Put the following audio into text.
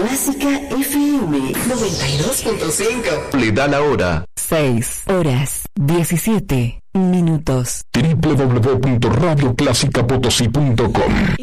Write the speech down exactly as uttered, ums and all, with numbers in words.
Clásica F M noventa y dos punto cinco. Le da la hora. seis horas diecisiete minutos. doble u doble u doble u punto radio clásica potosí punto com